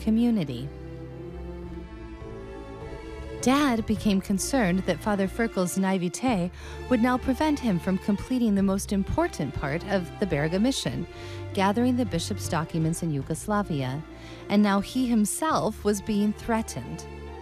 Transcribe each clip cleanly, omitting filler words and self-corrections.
community. Dad became concerned that Father Ferkel's naivete would now prevent him from completing the most important part of the Beriga mission, gathering the bishop's documents in Yugoslavia, and now he himself was being threatened.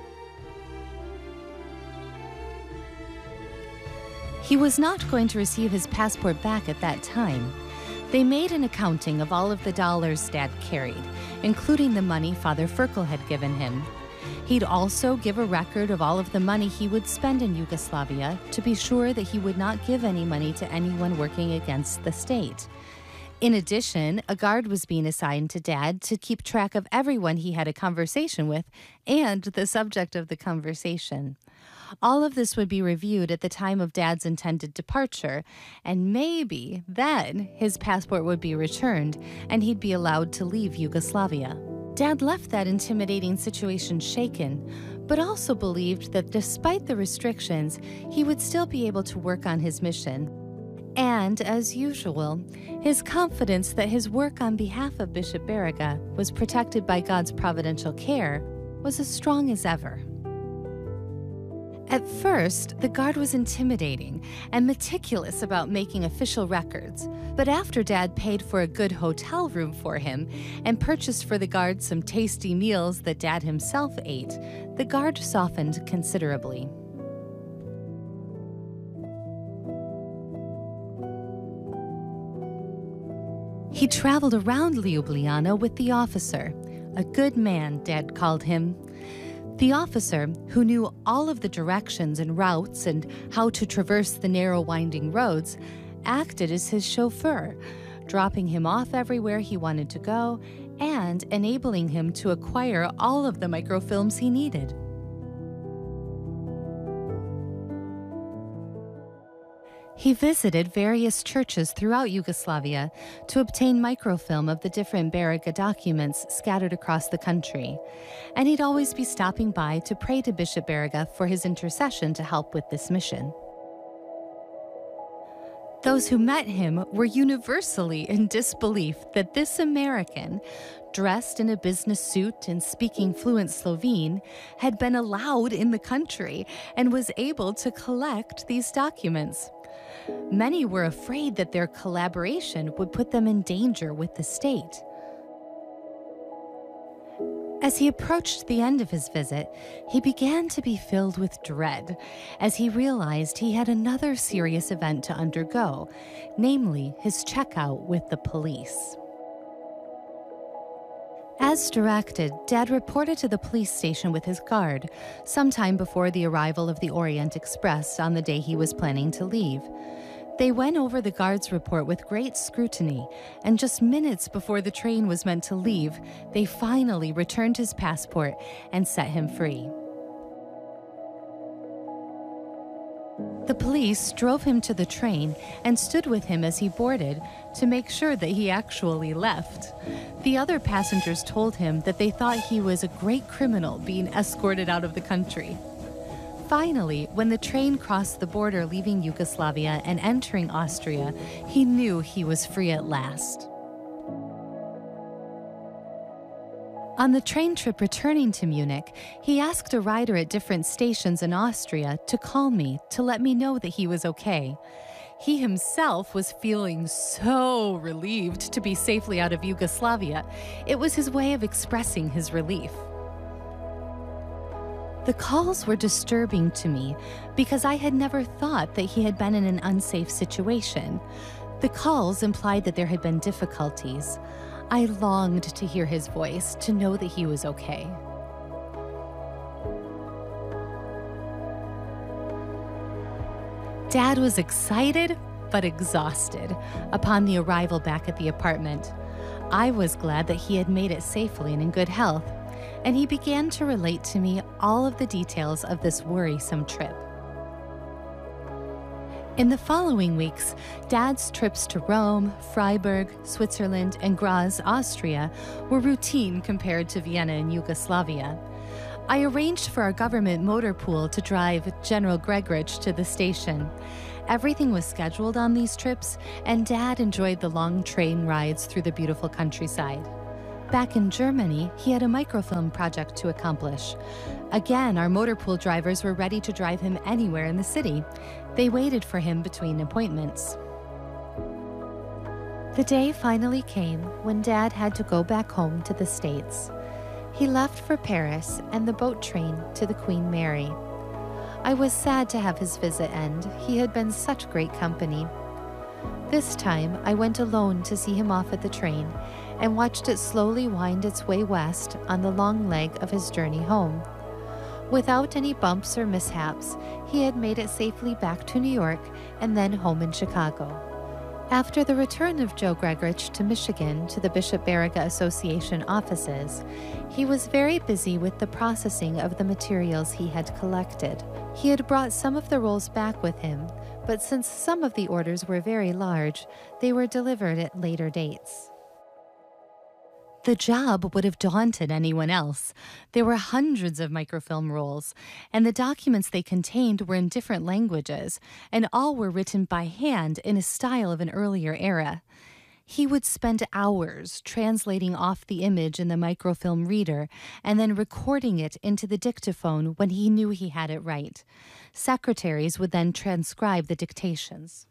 He was not going to receive his passport back at that time. They made an accounting of all of the dollars Dad carried, including the money Father Ferkel had given him. He'd also give a record of all of the money he would spend in Yugoslavia to be sure that he would not give any money to anyone working against the state. In addition, a guard was being assigned to Dad to keep track of everyone he had a conversation with and the subject of the conversation. All of this would be reviewed at the time of Dad's intended departure, and maybe then his passport would be returned and he'd be allowed to leave Yugoslavia. Dad left that intimidating situation shaken, but also believed that despite the restrictions, he would still be able to work on his mission. And, as usual, his confidence that his work on behalf of Bishop Beriga was protected by God's providential care was as strong as ever. At first, the guard was intimidating and meticulous about making official records, but after Dad paid for a good hotel room for him and purchased for the guard some tasty meals that Dad himself ate, the guard softened considerably. He traveled around Ljubljana with the officer, a good man, Dad called him. The officer, who knew all of the directions and routes and how to traverse the narrow winding roads, acted as his chauffeur, dropping him off everywhere he wanted to go and enabling him to acquire all of the microfilms he needed. He visited various churches throughout Yugoslavia to obtain microfilm of the different Beriga documents scattered across the country, and he'd always be stopping by to pray to Bishop Beriga for his intercession to help with this mission. Those who met him were universally in disbelief that this American, dressed in a business suit and speaking fluent Slovene, had been allowed in the country and was able to collect these documents. Many were afraid that their collaboration would put them in danger with the state. As he approached the end of his visit, he began to be filled with dread as he realized he had another serious event to undergo, namely his checkout with the police. As directed, Dad reported to the police station with his guard, sometime before the arrival of the Orient Express on the day he was planning to leave. They went over the guard's report with great scrutiny, and just minutes before the train was meant to leave, they finally returned his passport and set him free. The police drove him to the train and stood with him as he boarded to make sure that he actually left. The other passengers told him that they thought he was a great criminal being escorted out of the country. Finally, when the train crossed the border leaving Yugoslavia and entering Austria, he knew he was free at last. On the train trip returning to Munich, he asked a rider at different stations in Austria to call me to let me know that he was okay. He himself was feeling so relieved to be safely out of Yugoslavia. It was his way of expressing his relief. The calls were disturbing to me because I had never thought that he had been in an unsafe situation. The calls implied that there had been difficulties. I longed to hear his voice, to know that he was okay. Dad was excited but exhausted upon the arrival back at the apartment. I was glad that he had made it safely and in good health, and he began to relate to me all of the details of this worrisome trip. In the following weeks, Dad's trips to Rome, Freiburg, Switzerland, and Graz, Austria, were routine compared to Vienna and Yugoslavia. I arranged for our government motor pool to drive General Gregorich to the station. Everything was scheduled on these trips, and Dad enjoyed the long train rides through the beautiful countryside. Back in Germany, he had a microfilm project to accomplish. Again, our motor pool drivers were ready to drive him anywhere in the city. They waited for him between appointments. The day finally came when Dad had to go back home to the States. He left for Paris and the boat train to the Queen Mary. I was sad to have his visit end. He had been such great company. This time, I went alone to see him off at the train and watched it slowly wind its way west on the long leg of his journey home. Without any bumps or mishaps, he had made it safely back to New York and then home in Chicago. After the return of Joe Gregrich to Michigan to the Bishop Baraga Association offices, he was very busy with the processing of the materials he had collected. He had brought some of the rolls back with him, but since some of the orders were very large, they were delivered at later dates. The job would have daunted anyone else. There were hundreds of microfilm rolls, and the documents they contained were in different languages, and all were written by hand in a style of an earlier era. He would spend hours translating off the image in the microfilm reader and then recording it into the dictaphone when he knew he had it right. Secretaries would then transcribe the dictations.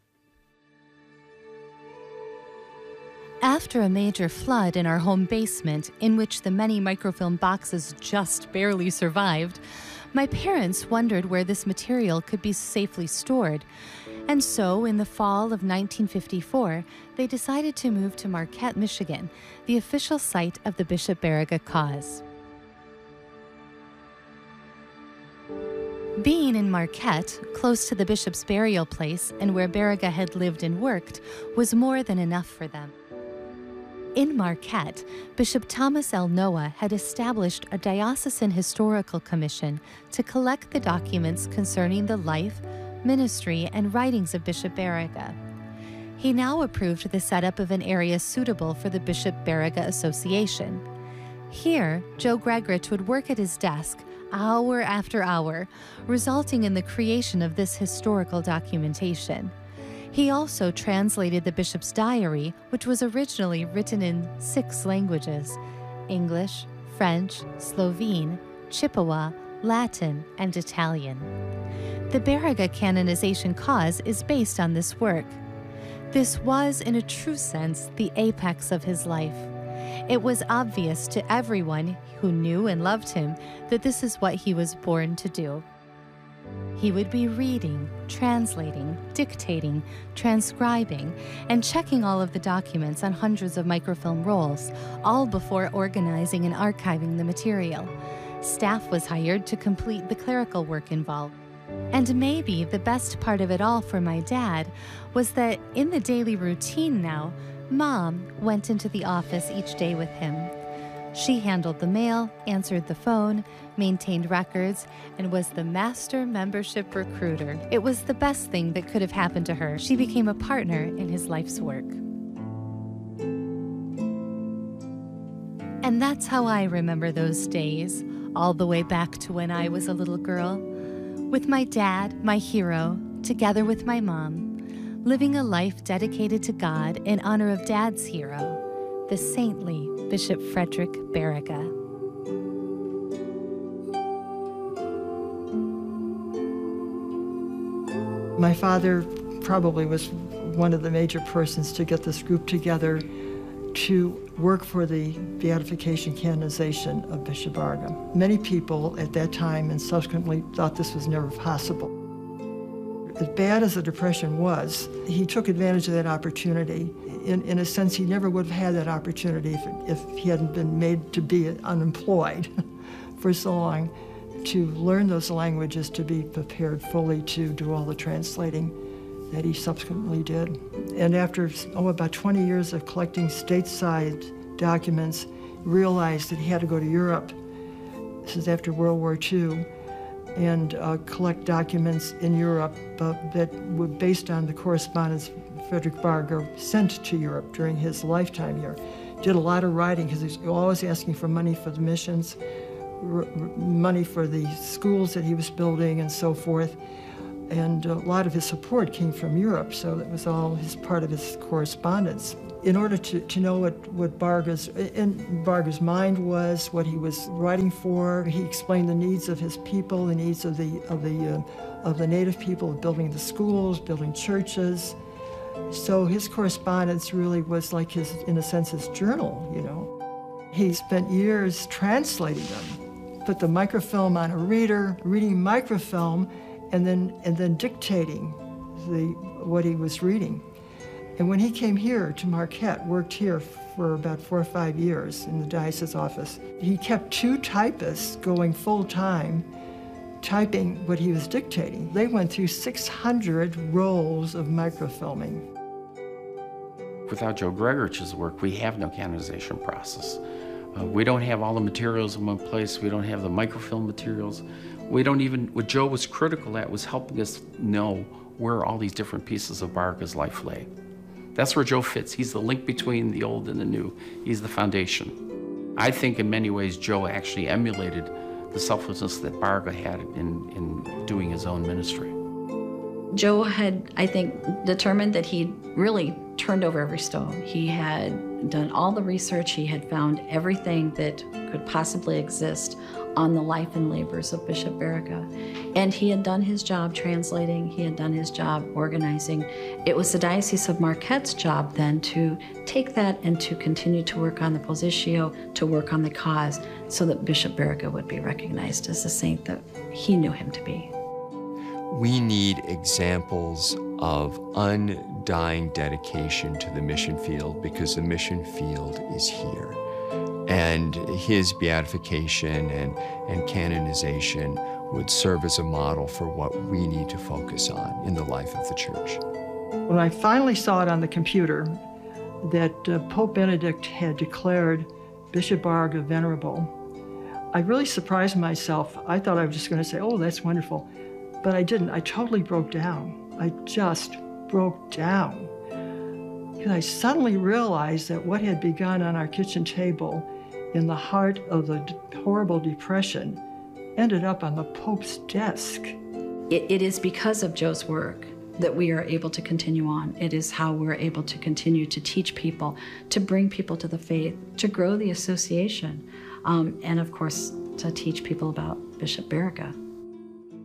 After a major flood in our home basement, in which the many microfilm boxes just barely survived, my parents wondered where this material could be safely stored. And so, in the fall of 1954, they decided to move to Marquette, Michigan, the official site of the Bishop Baraga cause. Being in Marquette, close to the bishop's burial place and where Baraga had lived and worked, was more than enough for them. In Marquette, Bishop Thomas L. Noah had established a diocesan historical commission to collect the documents concerning the life, ministry, and writings of Bishop Baraga. He now approved the setup of an area suitable for the Bishop Baraga Association. Here, Joe Gregrich would work at his desk hour after hour, resulting in the creation of this historical documentation. He also translated the bishop's diary, which was originally written in 6 languages: English, French, Slovene, Chippewa, Latin, and Italian. The Baraga canonization cause is based on this work. This was, in a true sense, the apex of his life. It was obvious to everyone who knew and loved him that this is what he was born to do. He would be reading, translating, dictating, transcribing, and checking all of the documents on hundreds of microfilm rolls, all before organizing and archiving the material. Staff was hired to complete the clerical work involved. And maybe the best part of it all for my dad was that in the daily routine now, Mom went into the office each day with him. She handled the mail, answered the phone, maintained records, and was the master membership recruiter. It was the best thing that could have happened to her. She became a partner in his life's work. And that's how I remember those days, all the way back to when I was a little girl, with my dad, my hero, together with my mom, living a life dedicated to God in honor of Dad's hero, the saintly Bishop Frederick Baraga. My father probably was one of the major persons to get this group together to work for the beatification canonization of Bishop Baraga. Many people at that time and subsequently thought this was never possible. As bad as the Depression was, he took advantage of that opportunity. In a sense, he never would have had that opportunity if he hadn't been made to be unemployed for so long, to learn those languages, to be prepared fully to do all the translating that he subsequently did. And after about 20 years of collecting stateside documents, realized that he had to go to Europe. This is after World War II. And collect documents in Europe that were based on the correspondence Frederick Baraga sent to Europe during his lifetime here. Did a lot of writing because he was always asking for money for the missions, money for the schools that he was building and so forth. And a lot of his support came from Europe, so that was all part of his correspondence. In order to know what Barga's mind was, what he was writing for, he explained the needs of his people, the needs of the native people, building the schools, building churches. So his correspondence really was like his, in a sense, his journal, you know. He spent years translating them, put the microfilm on a reader, reading microfilm, and then dictating what he was reading. And when he came here to Marquette, worked here for about 4 or 5 years in the diocese office, he kept 2 typists going full time, typing what he was dictating. They went through 600 rolls of microfilming. Without Joe Gregorich's work, we have no canonization process. We don't have all the materials in one place. We don't have the microfilm materials. We don't even, what Joe was critical at was helping us know where all these different pieces of Barga's life lay. That's where Joe fits. He's the link between the old and the new. He's the foundation. I think in many ways Joe actually emulated the selflessness that Barga had in doing his own ministry. Joe had, I think, determined that he'd really turned over every stone. He had done all the research. He had found everything that could possibly exist on the life and labors of Bishop Baraga. And he had done his job translating. He had done his job organizing. It was the Diocese of Marquette's job then to take that and to continue to work on the positio, to work on the cause, so that Bishop Baraga would be recognized as the saint that he knew him to be. We need examples of undying dedication to the mission field, because the mission field is here. And his beatification and canonization would serve as a model for what we need to focus on in the life of the church. When I finally saw it on the computer that Pope Benedict had declared Bishop Barga venerable, I really surprised myself. I thought I was just going to say, oh, that's wonderful. But I didn't. I totally broke down. I just broke down. Because I suddenly realized that what had begun on our kitchen table in the heart of the horrible depression ended up on the Pope's desk. It is because of Joe's work that we are able to continue on. It is how we're able to continue to teach people, to bring people to the faith, to grow the association, and of course, to teach people about Bishop Baraga.